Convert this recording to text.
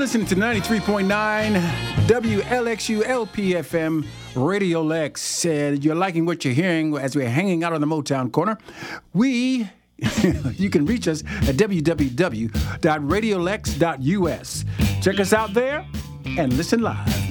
listening to 93.9 WLXU LPFM Radio Lex. You're liking what you're hearing as we're hanging out on the Motown Corner. You can reach us at www.radiolex.us. Check us out there and listen live.